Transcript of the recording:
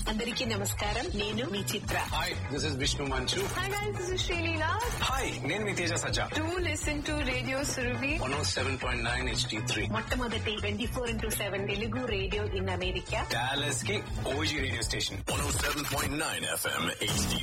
అందరికీ నమస్కారం. నేను మీ చిత్ర. హాయ్, దిస్ ఇస్ విష్ణు మంచు. Hi guys, this is Sreeleela. Hi, నేను మీ తేజ సజ్జా. Do listen to Radio Surabhi 107.9 HD3. మొట్టమొదటి 24/7 Telugu radio in America. Dallas కి OG radio station. 107.9 FM HD3.